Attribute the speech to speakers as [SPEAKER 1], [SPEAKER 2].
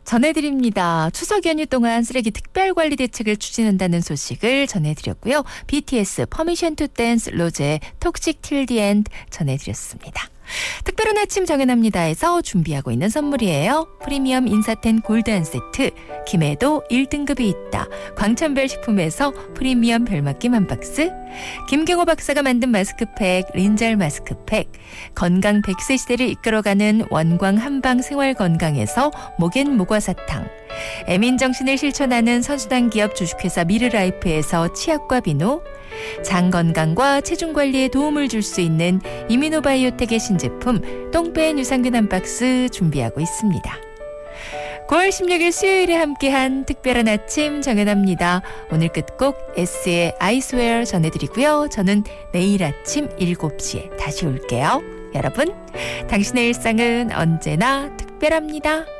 [SPEAKER 1] 전해드립니다. 추석 연휴 동안 쓰레기 특별관리 대책을 추진한다는 소식을 전해드렸고요. BTS 퍼미션 투 댄스 로제 톡식 틸 디 엔드 전해드렸습니다. 특별한 아침 정연합니다에서 준비하고 있는 선물이에요. 프리미엄 인사텐 골드 한 세트, 김해도 1등급이 있다. 광천별 식품에서 프리미엄 별맛김 한 박스, 김경호 박사가 만든 마스크팩, 린잘 마스크팩, 건강 100세 시대를 이끌어가는 원광 한방 생활건강에서 목엔 모과사탕, 애민정신을 실천하는 선수단 기업 주식회사 미르라이프에서 치약과 비누, 장 건강과 체중 관리에 도움을 줄 수 있는 이미노바이오텍의 신제품 똥뺀 유산균 한 박스 준비하고 있습니다. 9월 16일 수요일에 함께한 특별한 아침 정연합니다. 오늘 끝곡 S의 I swear 전해드리고요. 저는 내일 아침 7시에 다시 올게요. 여러분, 당신의 일상은 언제나 특별합니다.